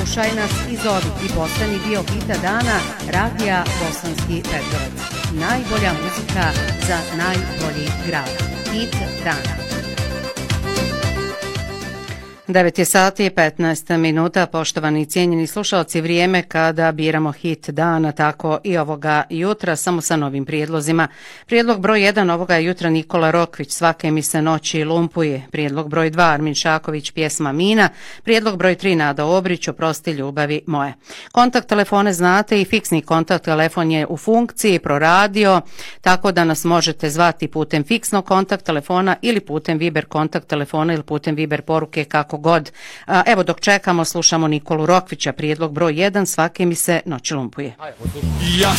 Slušaj nas i zovi i postani dio hita dana Radija Bosanski Petrovac. Najbolja muzika za najbolji grad. Hit dana. 9:15, poštovani i cijenjeni slušalci, vrijeme kada biramo hit dana, tako i ovoga jutra, samo sa novim prijedlozima. Prijedlog broj 1 ovoga jutra Nikola Rokvić, Svake mi se noći lumpuje. Prijedlog broj 2 Armin Šaković, pjesma Mina. Prijedlog broj 3 Nada Obrić, Oprosti ljubavi moje. Kontakt telefone znate i fiksni kontakt telefon je u funkciji, proradio, tako da nas možete zvati putem fiksnog kontakt telefona ili putem Viber kontakt telefona ili putem Viber poruke, kako god. Evo dok čekamo, slušamo Nikolu Rokvića, prijedlog broj 1, Svake mi se noći lumpuje. Ja